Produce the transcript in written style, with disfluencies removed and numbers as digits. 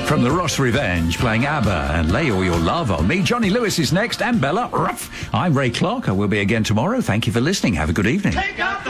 From the Ross Revenge, playing ABBA and Lay All Your Love on Me. Johnny Lewis is next, and Bella. Ruff. I'm Ray Clark. I will be again tomorrow. Thank you for listening. Have a good evening. Take out the